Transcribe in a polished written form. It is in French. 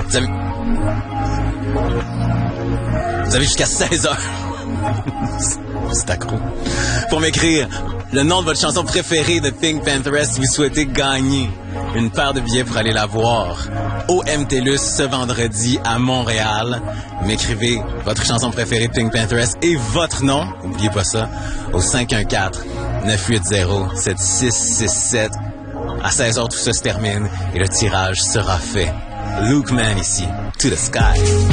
Vous avez jusqu'à 16 heures. C'est accro. Pour m'écrire le nom de votre chanson préférée de Pink Pantheress si vous souhaitez gagner une paire de billets pour aller la voir au MTLUS ce vendredi à Montréal. M'écrivez votre chanson préférée de Pink Pantheress et votre nom, n'oubliez pas ça, au 514-980-7667. À 16h, tout ça se termine et le tirage sera fait. Luke Man ici, to the sky.